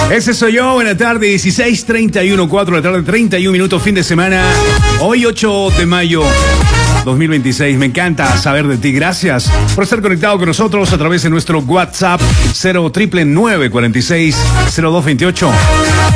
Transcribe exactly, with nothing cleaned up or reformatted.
Ese soy yo, buena tarde, dieciséis treinta y uno, cuatro de la tarde, treinta y un minutos, fin de semana. Hoy ocho de mayo dos mil veintiséis. Me encanta saber de ti. Gracias por estar conectado con nosotros a través de nuestro WhatsApp cero nueve nueve cuarenta y seis cero dos veintiocho.